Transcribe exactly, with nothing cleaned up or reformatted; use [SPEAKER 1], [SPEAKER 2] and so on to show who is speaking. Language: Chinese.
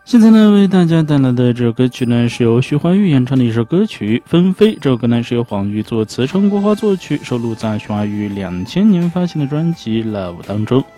[SPEAKER 1] 现在呢，为大家带来的这首歌曲呢，是由徐怀钰演唱的一首歌曲《纷飞》。这首歌呢是由黄瑜作词，陈国华作曲，收录在徐怀钰两千年发行的专辑《Love》当中。